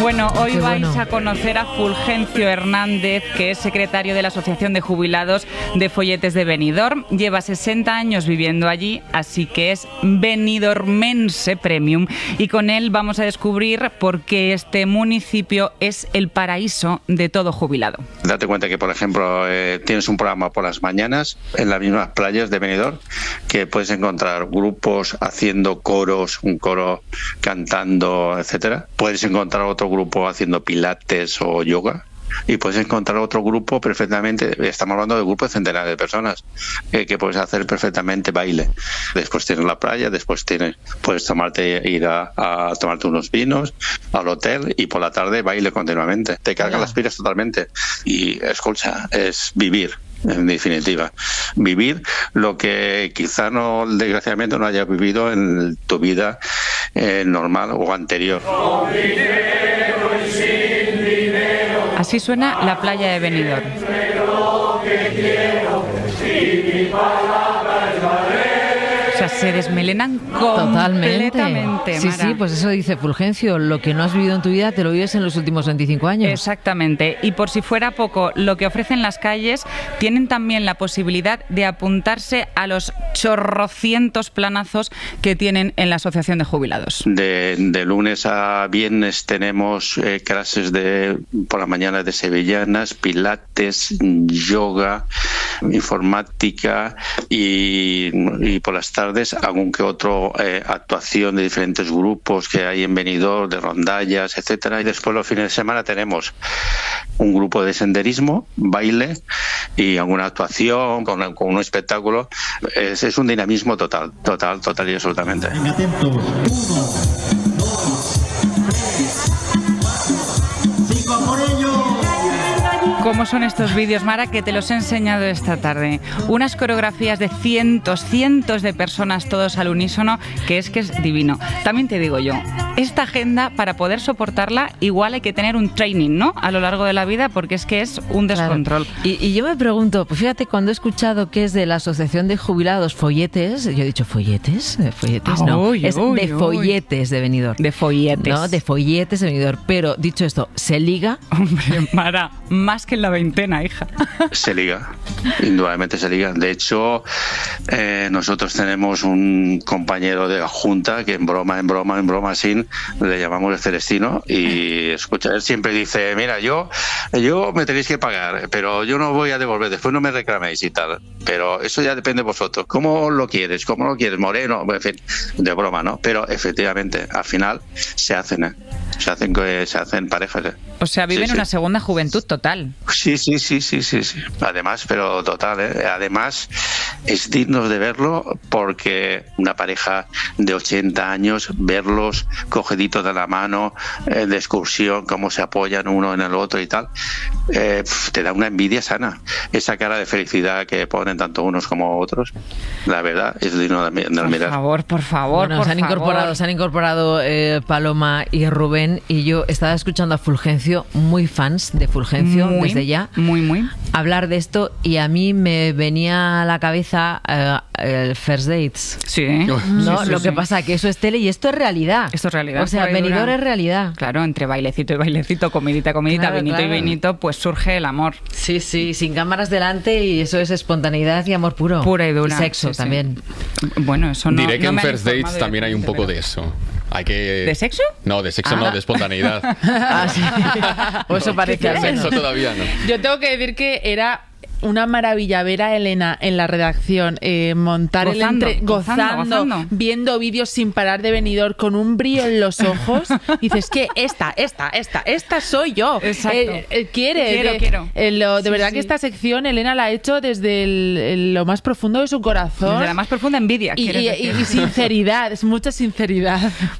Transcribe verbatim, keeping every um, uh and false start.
Bueno, hoy Qué vais bueno. a conocer a Fulgencio Hernández, que es secretario de la Asociación de Jubilados de Folletes de Benidorm. Lleva sesenta años viviendo allí, así que es benidormense premium. Y con él vamos a descubrir por qué este municipio es el paraíso de todo jubilado. Date cuenta que, por ejemplo, eh, tienes un programa por las mañanas en las mismas playas de Benidorm, que puedes encontrar grupos haciendo coros, un coro cantando, etcétera. Puedes encontrar otro grupo haciendo pilates o yoga. Y puedes encontrar otro grupo perfectamente, estamos hablando de grupos de centenares de personas, eh, que puedes hacer perfectamente baile. Después tienes la playa, después tienes, puedes tomarte, ir a, a tomarte unos vinos al hotel y por la tarde baile continuamente. Te cargan las pilas totalmente. Y escucha, es vivir. En definitiva, vivir lo que quizá no, desgraciadamente, no hayas vivido en tu vida eh, normal o anterior. Así suena la playa de Benidorm. O sea, se desmelenan completamente. Totalmente. Sí, Mara. sí, pues eso dice Fulgencio. Lo que no has vivido en tu vida te lo vives en los últimos veinticinco años. Exactamente. Y por si fuera poco, lo que ofrecen las calles, tienen también la posibilidad de apuntarse a los chorrocientos planazos que tienen en la Asociación de Jubilados. De, de lunes a viernes tenemos eh, clases de por la mañana de sevillanas, pilates, yoga, informática y, y por las tardes algún que otro eh, actuación de diferentes grupos que hay en Benidorm, de rondallas, etcétera. Y después los fines de semana tenemos un grupo de senderismo, baile y alguna actuación con, con un espectáculo. Es, es un dinamismo total, total, total y absolutamente. Venga, atentos. Uno, dos, tres, cuatro, cinco, por ello. ¿Cómo son estos vídeos, Mara, que te los he enseñado esta tarde? Unas coreografías de cientos, cientos de personas, todos al unísono, que es que es divino. También te digo yo, esta agenda, para poder soportarla, igual hay que tener un training, ¿no?, a lo largo de la vida, porque es que es un descontrol. Claro. Y, y yo me pregunto, pues fíjate, cuando he escuchado que es de la Asociación de Jubilados Folletes, yo he dicho, ¿folletes? ¿Folletes? No, Uy, es uy, de uy. folletes de Benidorm. De folletes. No, de folletes de Benidorm. Pero, dicho esto, ¿se liga? Hombre, Mara, más que en la veintena, hija. Se liga, indudablemente se liga. De hecho, eh, nosotros tenemos un compañero de la Junta que en broma, en broma, en broma, sin le llamamos el Celestino y escucha, él siempre dice, mira, yo, yo me tenéis que pagar, pero yo no voy a devolver, después no me reclaméis y tal. Pero eso ya depende de vosotros. ¿Cómo lo quieres? ¿Cómo lo quieres? Moreno, en fin, de broma, ¿no? Pero efectivamente, al final se hacen, ¿eh? Se hacen, se hacen parejas, ¿eh? O sea, viven Sí, sí. una segunda juventud total. Sí, sí, sí, sí, sí, sí. Además, pero total, ¿eh? Además, es digno de verlo porque una pareja de ochenta años, verlos cogiditos de la mano, eh, de excursión, cómo se apoyan uno en el otro y tal, eh, pf, te da una envidia sana. Esa cara de felicidad que ponen tanto unos como otros, la verdad, es digno de, de Por admirar. favor, por favor, Bueno, por se han favor. incorporado, se han incorporado eh, Paloma y Rubén, y yo estaba escuchando a Fulgencio, muy fans de Fulgencio Muy, desde ya, Muy, muy. hablar de esto, y a mí me venía a la cabeza eh, el First Dates. Sí. ¿No? Sí, sí, Lo que sí. pasa que eso es tele y esto es realidad. Esto es realidad. O sea, pura y Benidorm dura. es realidad. Claro, entre bailecito y bailecito, comidita, comidita, Claro, vinito claro. y vinito, pues surge el amor. Sí, sí, sin cámaras delante, y eso es espontaneidad y amor puro. Pura y dura. Y sexo Sí, sí. también. Bueno, eso no. Diré que no en me han First Dates informado también hay un poco de directamente, eso. Hay que... ¿De sexo? No, de sexo Ah. no, de espontaneidad. Ah, sí. O eso parece al menos. Sexo todavía no. Yo tengo que decir que era una maravilla ver a Elena en la redacción eh, montar el Gozando, entre gozando, gozando, gozando. viendo vídeos sin parar de Benidorm con un brillo en los ojos. Dices que esta, esta, esta, esta soy yo. Exacto. Eh, eh, quiere, Quiero, de, quiero. eh, lo- de Sí, verdad sí. que esta sección Elena la ha hecho desde el- el- lo más profundo de su corazón. Desde la más profunda envidia, y, quieres y- decir. y sinceridad, es mucha sinceridad.